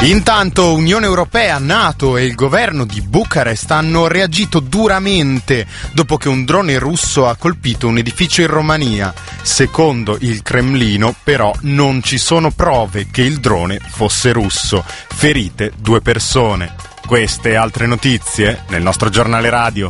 Intanto Unione Europea, NATO e il governo di Bucarest hanno reagito duramente dopo che un drone russo ha colpito un edificio in Romania. Secondo il Cremlino, però, non ci sono prove che il drone fosse russo. Ferite 2 persone. Queste e altre notizie nel nostro giornale radio.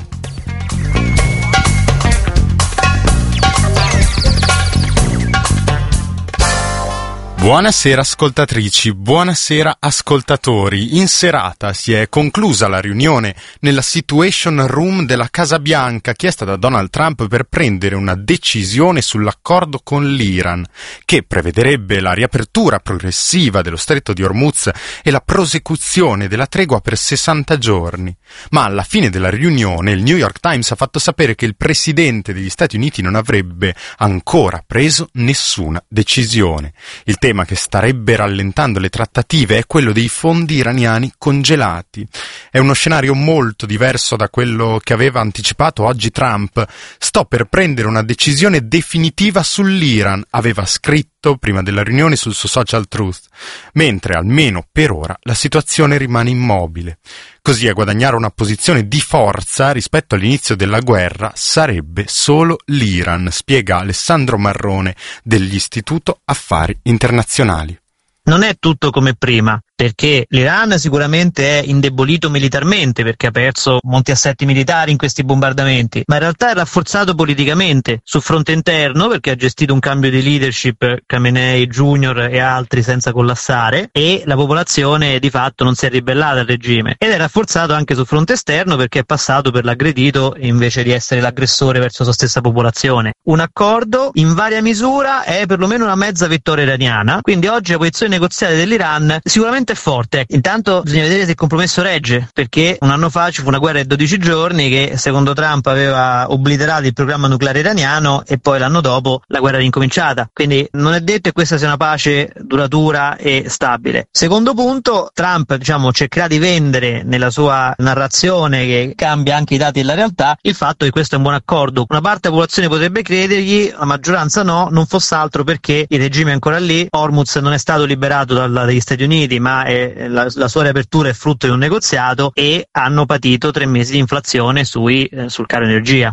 Buonasera ascoltatrici, buonasera ascoltatori. In serata si è conclusa la riunione nella Situation Room della Casa Bianca chiesta da Donald Trump per prendere una decisione sull'accordo con l'Iran, che prevederebbe la riapertura progressiva dello stretto di Hormuz e la prosecuzione della tregua per 60 giorni. Ma alla fine della riunione il New York Times ha fatto sapere che il presidente degli Stati Uniti non avrebbe ancora preso nessuna decisione. Il tema che starebbe rallentando le trattative è quello dei fondi iraniani congelati. È uno scenario molto diverso da quello che aveva anticipato oggi Trump. Sto per prendere una decisione definitiva sull'Iran, aveva scritto prima della riunione sul suo social Truth, mentre almeno per ora la situazione rimane immobile. Così a guadagnare una posizione di forza rispetto all'inizio della guerra sarebbe solo l'Iran, spiega Alessandro Marrone dell'Istituto Affari Internazionali. Non è tutto come prima, perché l'Iran sicuramente è indebolito militarmente perché ha perso molti assetti militari in questi bombardamenti, ma in realtà è rafforzato politicamente sul fronte interno perché ha gestito un cambio di leadership, Khamenei Junior e altri senza collassare, e la popolazione di fatto non si è ribellata al regime, ed è rafforzato anche sul fronte esterno perché è passato per l'aggredito invece di essere l'aggressore verso la sua stessa popolazione. Un accordo in varia misura è perlomeno una mezza vittoria iraniana, quindi oggi la posizione negoziale dell'Iran sicuramente è forte. Intanto bisogna vedere se il compromesso regge, perché un anno fa ci fu una guerra di 12 giorni che secondo Trump aveva obliterato il programma nucleare iraniano e poi l'anno dopo la guerra è ricominciata, quindi non è detto che questa sia una pace duratura e stabile. Secondo punto, Trump cercherà di vendere nella sua narrazione, che cambia anche i dati della realtà, il fatto che questo è un buon accordo. Una parte della popolazione potrebbe credergli, la maggioranza no, non fosse altro perché il regime è ancora lì, Hormuz non è stato liberato dagli Stati Uniti, ma la sua riapertura è frutto di un negoziato e hanno patito 3 mesi di inflazione sul caro energia.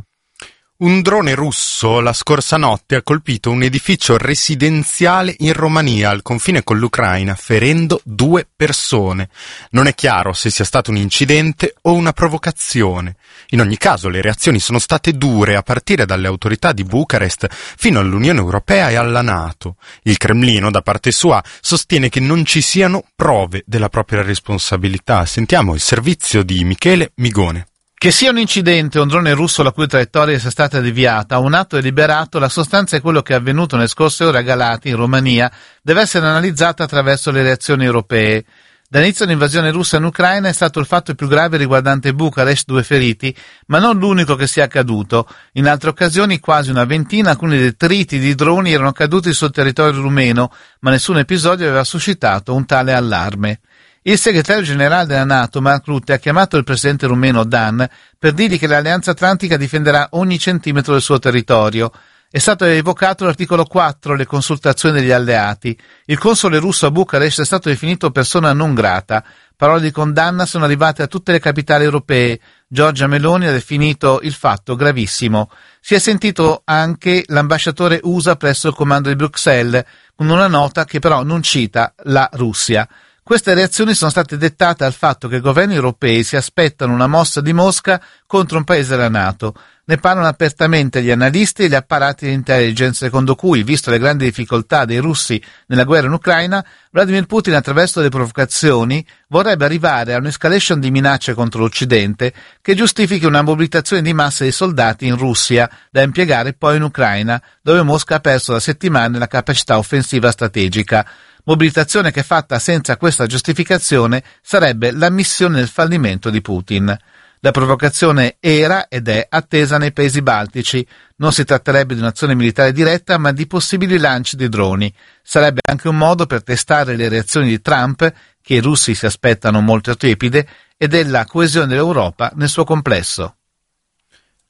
Un drone russo la scorsa notte ha colpito un edificio residenziale in Romania al confine con l'Ucraina, ferendo 2 persone. Non è chiaro se sia stato un incidente o una provocazione. In ogni caso le reazioni sono state dure a partire dalle autorità di Bucarest fino all'Unione Europea e alla NATO. Il Cremlino, da parte sua, sostiene che non ci siano prove della propria responsabilità. Sentiamo il servizio di Michele Migone. Che sia un incidente o un drone russo la cui traiettoria sia stata deviata o un atto deliberato, la sostanza è quello che è avvenuto nelle scorse ore a Galati, in Romania, deve essere analizzata attraverso le reazioni europee. Dall'inizio dell'invasione russa in Ucraina è stato il fatto più grave riguardante Bucarest, 2 feriti, ma non l'unico che sia accaduto. In altre occasioni, quasi una ventina, alcuni detriti di droni erano caduti sul territorio rumeno, ma nessun episodio aveva suscitato un tale allarme. Il segretario generale della NATO, Mark Rutte, ha chiamato il presidente rumeno Dan per dirgli che l'Alleanza Atlantica difenderà ogni centimetro del suo territorio. È stato evocato l'articolo 4, le consultazioni degli alleati. Il console russo a Bucarest è stato definito persona non grata. Parole di condanna sono arrivate a tutte le capitali europee. Giorgia Meloni ha definito il fatto gravissimo. Si è sentito anche l'ambasciatore USA presso il comando di Bruxelles, con una nota che però non cita la Russia. Queste reazioni sono state dettate dal fatto che i governi europei si aspettano una mossa di Mosca contro un paese della NATO. Ne parlano apertamente gli analisti e gli apparati di intelligence, secondo cui, visto le grandi difficoltà dei russi nella guerra in Ucraina, Vladimir Putin, attraverso le provocazioni, vorrebbe arrivare a un'escalation di minacce contro l'Occidente che giustifichi una mobilitazione di massa di soldati in Russia da impiegare poi in Ucraina, dove Mosca ha perso da settimane la capacità offensiva strategica. Mobilitazione che, fatta senza questa giustificazione, sarebbe l'ammissione del fallimento di Putin. La provocazione era ed è attesa nei paesi baltici. Non si tratterebbe di un'azione militare diretta, ma di possibili lanci di droni. Sarebbe anche un modo per testare le reazioni di Trump, che i russi si aspettano molto tepide, e della coesione dell'Europa nel suo complesso.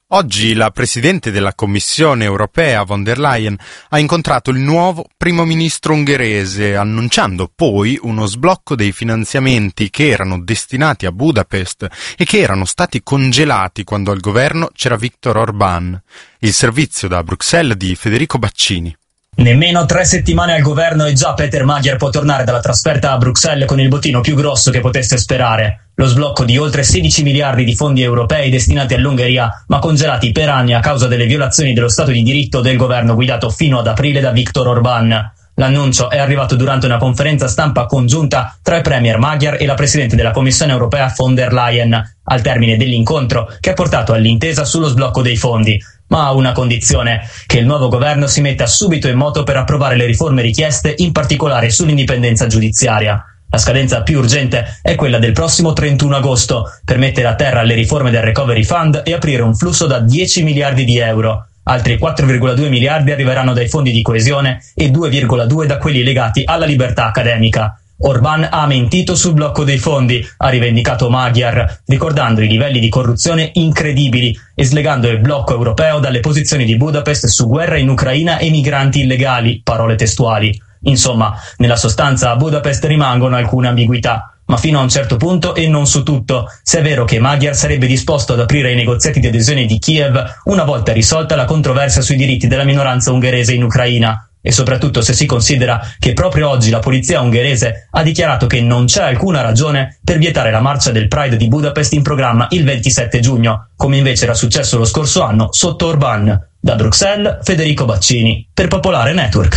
Oggi la Presidente della Commissione europea von der Leyen ha incontrato il nuovo Primo Ministro ungherese, annunciando poi uno sblocco dei finanziamenti che erano destinati a Budapest e che erano stati congelati quando al governo c'era Viktor Orbán. Il servizio da Bruxelles di Federico Baccini. Nemmeno 3 settimane al governo e già Peter Magyar può tornare dalla trasferta a Bruxelles con il bottino più grosso che potesse sperare. Lo sblocco di oltre 16 miliardi di fondi europei destinati all'Ungheria, ma congelati per anni a causa delle violazioni dello Stato di diritto del governo guidato fino ad aprile da Viktor Orbán. L'annuncio è arrivato durante una conferenza stampa congiunta tra il premier Magyar e la Presidente della Commissione europea von der Leyen, al termine dell'incontro che ha portato all'intesa sullo sblocco dei fondi, ma a una condizione: che il nuovo governo si metta subito in moto per approvare le riforme richieste, in particolare sull'indipendenza giudiziaria. La scadenza più urgente è quella del prossimo 31 agosto, per mettere a terra le riforme del Recovery Fund e aprire un flusso da 10 miliardi di euro. Altri 4,2 miliardi arriveranno dai fondi di coesione e 2,2 da quelli legati alla libertà accademica. Orbán ha mentito sul blocco dei fondi, ha rivendicato Magyar, ricordando i livelli di corruzione incredibili e slegando il blocco europeo dalle posizioni di Budapest su guerra in Ucraina e migranti illegali, parole testuali. Insomma, nella sostanza a Budapest rimangono alcune ambiguità, ma fino a un certo punto e non su tutto, se è vero che Magyar sarebbe disposto ad aprire i negoziati di adesione di Kiev una volta risolta la controversia sui diritti della minoranza ungherese in Ucraina. E soprattutto se si considera che proprio oggi la polizia ungherese ha dichiarato che non c'è alcuna ragione per vietare la marcia del Pride di Budapest in programma il 27 giugno, come invece era successo lo scorso anno sotto Orbán. Da Bruxelles, Federico Baccini, per Popolare Network.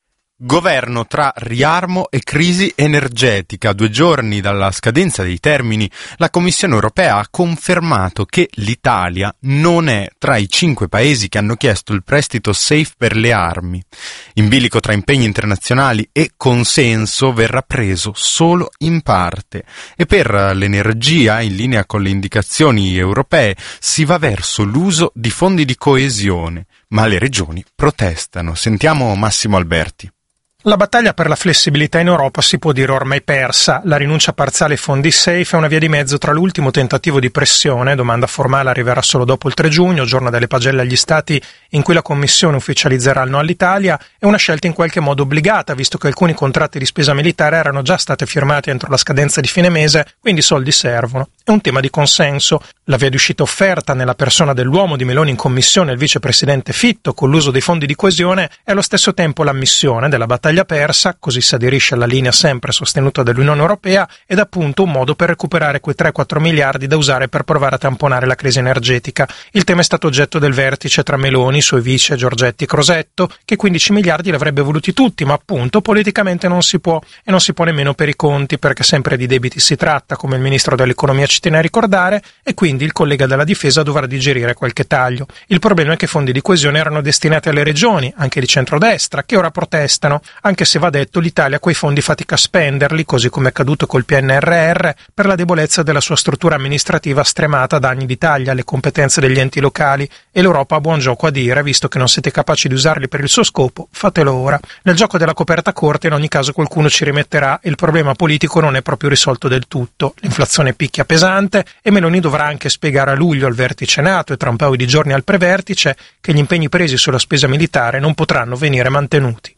Governo tra riarmo e crisi energetica. 2 giorni dalla scadenza dei termini, la Commissione europea ha confermato che l'Italia non è tra i 5 paesi che hanno chiesto il prestito SAFE per le armi. In bilico tra impegni internazionali e consenso verrà preso solo in parte, e per l'energia, in linea con le indicazioni europee, si va verso l'uso di fondi di coesione, ma le regioni protestano. Sentiamo Massimo Alberti. La battaglia per la flessibilità in Europa si può dire ormai persa. La rinuncia parziale ai fondi SAFE è una via di mezzo tra l'ultimo tentativo di pressione, domanda formale arriverà solo dopo il 3 giugno, giorno delle pagelle agli Stati in cui la Commissione ufficializzerà il no all'Italia, e una scelta in qualche modo obbligata, visto che alcuni contratti di spesa militare erano già stati firmati entro la scadenza di fine mese, quindi i soldi servono. È un tema di consenso. La via di uscita offerta nella persona dell'uomo di Meloni in Commissione, il vicepresidente Fitto, con l'uso dei fondi di coesione, è allo stesso tempo l'ammissione della battaglia persa, così si aderisce alla linea sempre sostenuta dall'Unione Europea, ed appunto un modo per recuperare quei 3-4 miliardi da usare per provare a tamponare la crisi energetica. Il tema è stato oggetto del vertice tra Meloni, suoi vice Giorgetti e Crosetto, che 15 miliardi li avrebbe voluti tutti, ma appunto politicamente non si può, e non si può nemmeno per i conti, perché sempre di debiti si tratta, come il ministro dell'economia ci tiene a ricordare, e quindi il collega della difesa dovrà digerire qualche taglio. Il problema è che i fondi di coesione erano destinati alle regioni, anche di centrodestra, che ora protestano, anche se va detto l'Italia quei fondi fatica a spenderli, così come è accaduto col PNRR, per la debolezza della sua struttura amministrativa stremata da anni di tagli alle competenze degli enti locali, e l'Europa ha buon gioco a dire: visto che non siete capaci di usarli per il suo scopo, fatelo ora. Nel gioco della coperta corta in ogni caso qualcuno ci rimetterà, e il problema politico non è proprio risolto del tutto. L'inflazione picchia pesante e Meloni dovrà anche spiegare a luglio al vertice NATO e tra un paio di giorni al prevertice che gli impegni presi sulla spesa militare non potranno venire mantenuti.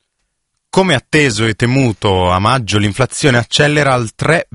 Come atteso e temuto, a maggio l'inflazione accelera al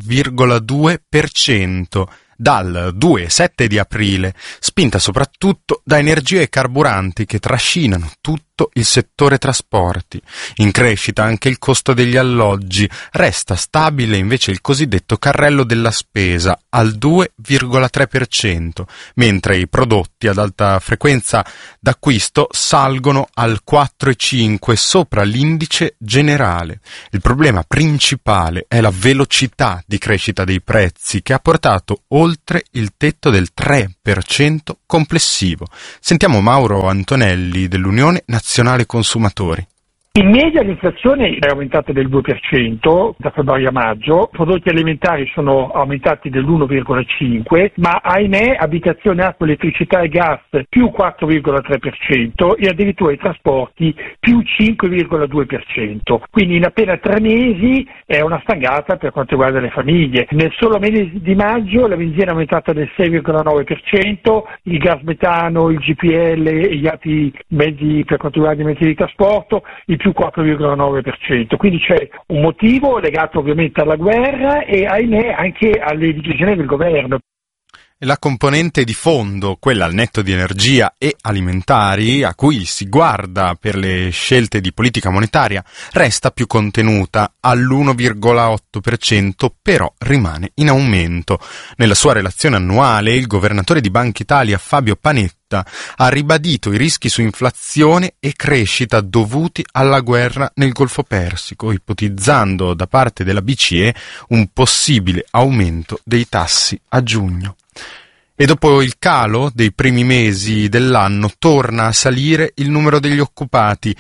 3,2%, dal 2,7% di aprile, spinta soprattutto da energie e carburanti che trascinano tutto il settore trasporti. In crescita anche il costo degli alloggi, resta stabile invece il cosiddetto carrello della spesa al 2,3%, mentre i prodotti ad alta frequenza d'acquisto salgono al 4,5%, sopra l'indice generale. Il problema principale è la velocità di crescita dei prezzi, che ha portato oltre il tetto del 3% complessivo. Sentiamo Mauro Antonelli dell'Unione Nazionale Consumatori. In media l'inflazione è aumentata del 2% da febbraio a maggio, i prodotti alimentari sono aumentati dell'1,5%, ma ahimè abitazione, acqua, elettricità e gas più 4,3% e addirittura i trasporti più 5,2%. Quindi in appena 3 mesi è una stangata per quanto riguarda le famiglie. Nel solo mese di maggio la benzina è aumentata del 6,9%, il gas metano, il GPL e gli altri mezzi per quanto riguarda i mezzi di trasporto, il più 4,9%, quindi c'è un motivo legato ovviamente alla guerra e ahimè anche alle decisioni del governo. La componente di fondo, quella al netto di energia e alimentari, a cui si guarda per le scelte di politica monetaria, resta più contenuta all'1,8%, però rimane in aumento. Nella sua relazione annuale, il governatore di Banca Italia, Fabio Panetta, ha ribadito i rischi su inflazione e crescita dovuti alla guerra nel Golfo Persico, ipotizzando da parte della BCE un possibile aumento dei tassi a giugno. E dopo il calo dei primi mesi dell'anno torna a salire il numero degli occupati,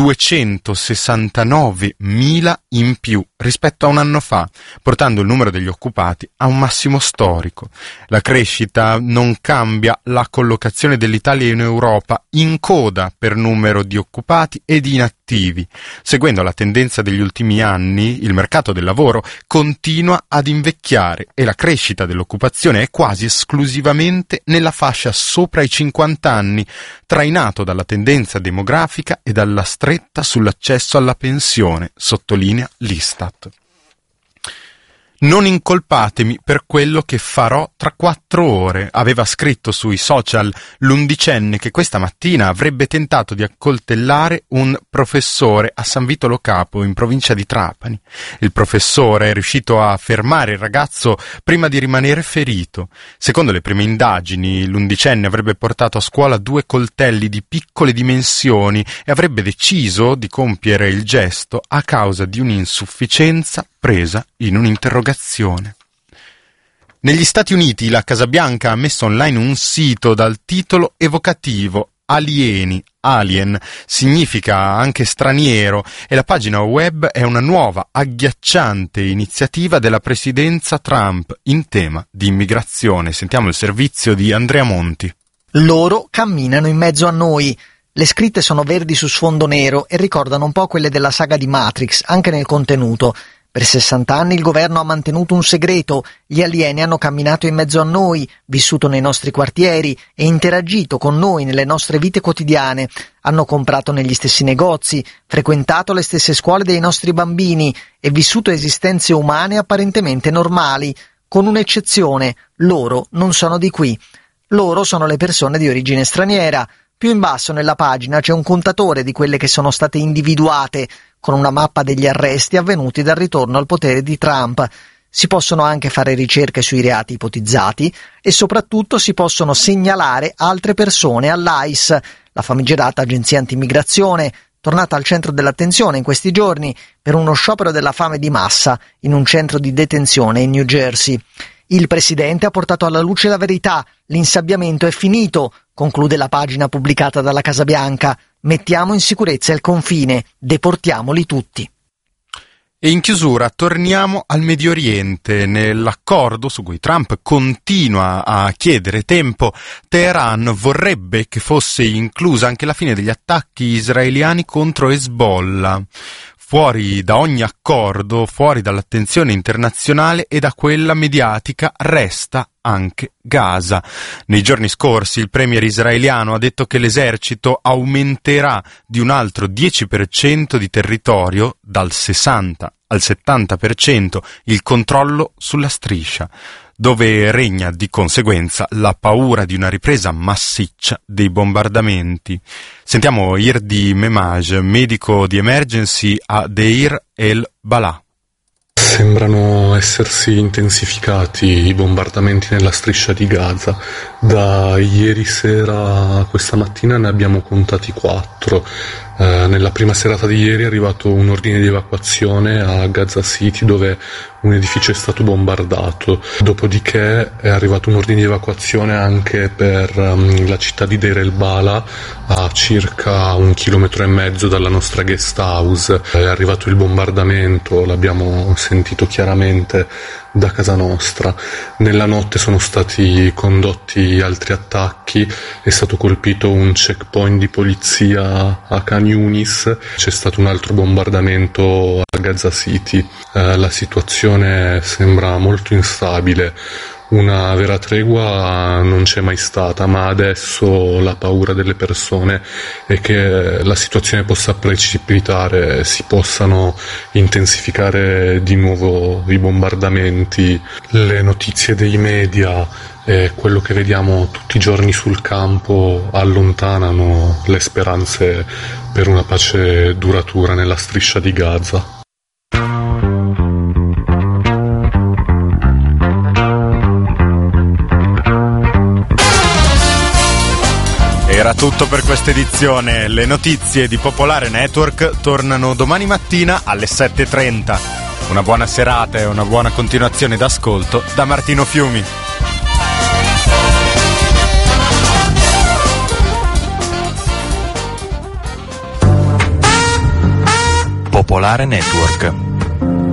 269.000 in più rispetto a un anno fa, portando il numero degli occupati a un massimo storico. La crescita non cambia la collocazione dell'Italia in Europa in coda per numero di occupati e di inattivi. Seguendo la tendenza degli ultimi anni, il mercato del lavoro continua ad invecchiare e la crescita dell'occupazione è quasi esclusivamente nella fascia sopra i 50 anni, trainato dalla tendenza demografica e dalla stretta sull'accesso alla pensione, sottolinea l'Istat. Non incolpatemi per quello che farò tra 4 ore, aveva scritto sui social l'11enne che questa mattina avrebbe tentato di accoltellare un professore a San Vito Lo Capo, in provincia di Trapani. Il professore è riuscito a fermare il ragazzo prima di rimanere ferito. Secondo le prime indagini, l'11enne avrebbe portato a scuola 2 coltelli di piccole dimensioni e avrebbe deciso di compiere il gesto a causa di un'insufficienza presa in un'interrogazione. Negli Stati Uniti la Casa Bianca ha messo online un sito dal titolo evocativo Alieni. Alien significa anche straniero e la pagina web è una nuova agghiacciante iniziativa della presidenza Trump in tema di immigrazione. Sentiamo il servizio di Andrea Monti. Loro camminano in mezzo a noi. Le scritte sono verdi su sfondo nero e ricordano un po' quelle della saga di Matrix, anche nel contenuto. Per 60 anni il governo ha mantenuto un segreto, gli alieni hanno camminato in mezzo a noi, vissuto nei nostri quartieri e interagito con noi nelle nostre vite quotidiane, hanno comprato negli stessi negozi, frequentato le stesse scuole dei nostri bambini e vissuto esistenze umane apparentemente normali, con un'eccezione, loro non sono di qui. Loro sono le persone di origine straniera. Più in basso nella pagina c'è un contatore di quelle che sono state individuate, con una mappa degli arresti avvenuti dal ritorno al potere di Trump. Si possono anche fare ricerche sui reati ipotizzati e soprattutto si possono segnalare altre persone all'ICE, la famigerata agenzia anti-immigrazione, tornata al centro dell'attenzione in questi giorni per uno sciopero della fame di massa in un centro di detenzione in New Jersey. Il presidente ha portato alla luce la verità, l'insabbiamento è finito, conclude la pagina pubblicata dalla Casa Bianca. Mettiamo in sicurezza il confine, deportiamoli tutti. E in chiusura torniamo al Medio Oriente. Nell'accordo su cui Trump continua a chiedere tempo, Teheran vorrebbe che fosse inclusa anche la fine degli attacchi israeliani contro Hezbollah. Fuori da ogni accordo, fuori dall'attenzione internazionale e da quella mediatica, resta anche Gaza. Nei giorni scorsi il premier israeliano ha detto che l'esercito aumenterà di un altro 10% di territorio, dal 60 al 70%, il controllo sulla striscia, dove regna di conseguenza la paura di una ripresa massiccia dei bombardamenti. Sentiamo Irdi Memaj, medico di emergency a Deir el-Balah. Sembrano essersi intensificati i bombardamenti nella striscia di Gaza. Da ieri sera a questa mattina ne abbiamo contati 4. Nella prima serata di ieri è arrivato un ordine di evacuazione a Gaza City, dove un edificio è stato bombardato. Dopodiché è arrivato un ordine di evacuazione anche per la città di Deir el-Bala, a circa 1,5 chilometri dalla nostra guest house. È arrivato il bombardamento, l'abbiamo sentito chiaramente da casa nostra. Nella notte sono stati condotti altri attacchi, è stato colpito un checkpoint di polizia a Khan Yunis, c'è stato un altro bombardamento a Gaza City. La situazione sembra molto instabile. Una vera tregua non c'è mai stata, ma adesso la paura delle persone è che la situazione possa precipitare, si possano intensificare di nuovo i bombardamenti. Le notizie dei media e quello che vediamo tutti i giorni sul campo allontanano le speranze per una pace duratura nella striscia di Gaza. Era tutto per questa edizione. Le notizie di Popolare Network tornano domani mattina alle 7:30. Una buona serata e una buona continuazione d'ascolto da Martino Fiumi. Popolare Network.